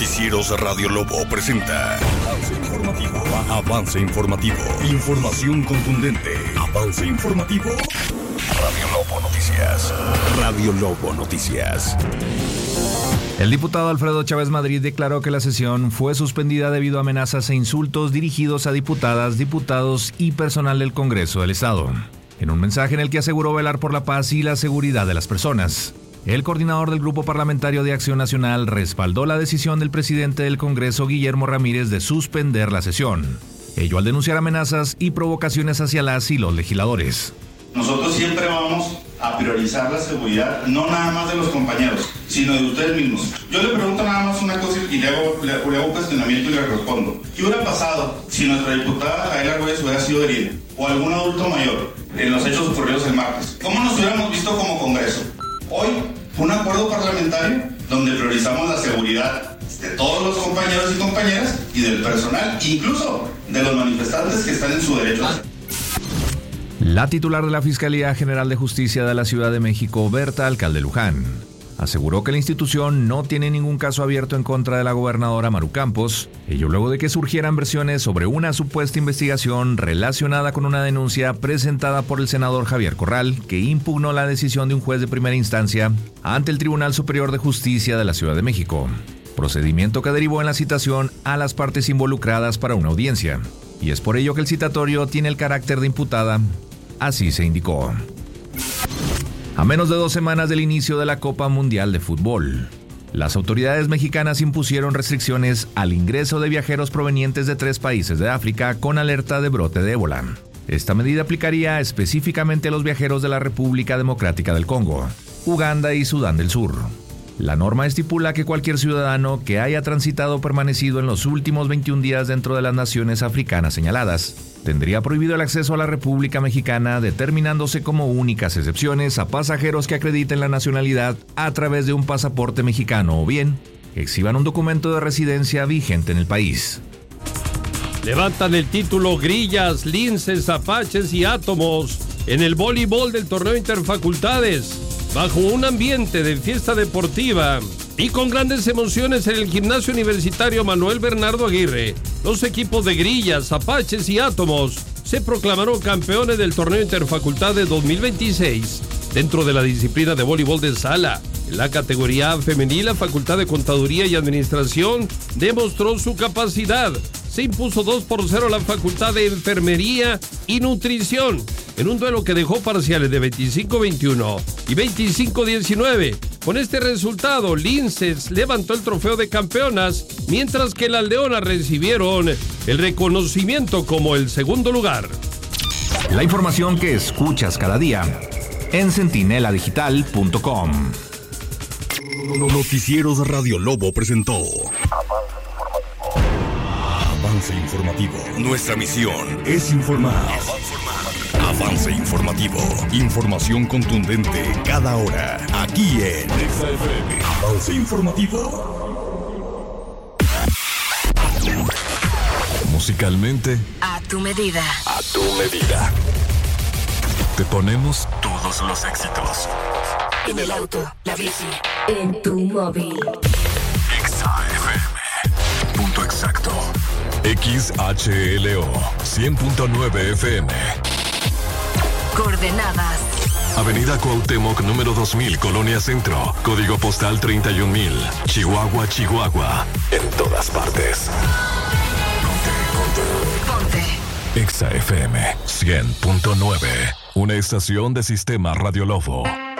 Noticieros Radio Lobo presenta Avance Informativo. Avance Informativo. Información contundente. Avance Informativo. Radio Lobo Noticias. Radio Lobo Noticias. El diputado Alfredo Chávez Madrid declaró que la sesión fue suspendida debido a amenazas e insultos dirigidos a diputadas, diputados y personal del Congreso del Estado. En un mensaje en el que aseguró velar por la paz y la seguridad de las personas, el coordinador del Grupo Parlamentario de Acción Nacional respaldó la decisión del presidente del Congreso, Guillermo Ramírez, de suspender la sesión. Ello al denunciar amenazas y provocaciones hacia las y los legisladores. Nosotros siempre vamos a priorizar la seguridad, no nada más de los compañeros, sino de ustedes mismos. Yo le pregunto nada más una cosa y le hago un cuestionamiento y le respondo. ¿Qué hubiera pasado si nuestra diputada Jael Argüelles hubiera sido herida o algún adulto mayor en los hechos ocurridos el martes? ¿Cómo nos hubiéramos visto como Congreso? Hoy fue un acuerdo parlamentario donde priorizamos la seguridad de todos los compañeros y compañeras y del personal, incluso de los manifestantes que están en su derecho. La titular de la Fiscalía General de Justicia de la Ciudad de México, Berta Alcalde Luján, aseguró que la institución no tiene ningún caso abierto en contra de la gobernadora Maru Campos, ello luego de que surgieran versiones sobre una supuesta investigación relacionada con una denuncia presentada por el senador Javier Corral, que impugnó la decisión de un juez de primera instancia ante el Tribunal Superior de Justicia de la Ciudad de México, procedimiento que derivó en la citación a las partes involucradas para una audiencia, y es por ello que el citatorio tiene el carácter de imputada. Así se indicó. A menos de 2 semanas del inicio de la Copa Mundial de Fútbol, las autoridades mexicanas impusieron restricciones al ingreso de viajeros provenientes de 3 países de África con alerta de brote de ébola. Esta medida aplicaría específicamente a los viajeros de la República Democrática del Congo, Uganda y Sudán del Sur. La norma estipula que cualquier ciudadano que haya transitado o permanecido en los últimos 21 días dentro de las naciones africanas señaladas tendría prohibido el acceso a la República Mexicana, determinándose como únicas excepciones a pasajeros que acrediten la nacionalidad a través de un pasaporte mexicano o bien exhiban un documento de residencia vigente en el país. Levantan el título Grillas, Linces, Apaches y Átomos en el voleibol del torneo Interfacultades, bajo un ambiente de fiesta deportiva y con grandes emociones en el gimnasio universitario Manuel Bernardo Aguirre. Los equipos de Grillas, Apaches y Átomos se proclamaron campeones del torneo Interfacultades 2026 dentro de la disciplina de voleibol de sala. En la categoría femenil, la Facultad de Contaduría y Administración demostró su capacidad. Se impuso 2-0 la Facultad de Enfermería y Nutrición en un duelo que dejó parciales de 25-21 y 25-19. Con este resultado, Linces levantó el trofeo de campeonas, mientras que las Leonas recibieron el reconocimiento como el segundo lugar. La información que escuchas cada día en centineladigital.com. Noticieros Radio Lobo presentó Avance Informativo. Nuestra misión es informar. Avance Informativo. Información contundente cada hora. Aquí en XFM. Avance Informativo. Musicalmente, a tu medida. A tu medida. Te ponemos todos los éxitos. En el auto, la bici, en tu móvil. XFM. Punto exacto. XHLO 100.9 FM. Coordenadas: Avenida Cuauhtémoc, número 2000, Colonia Centro. Código postal 31000. Chihuahua, Chihuahua. En todas partes. Ponte. XFM 100.9. Una estación de Sistema Radio Lobo.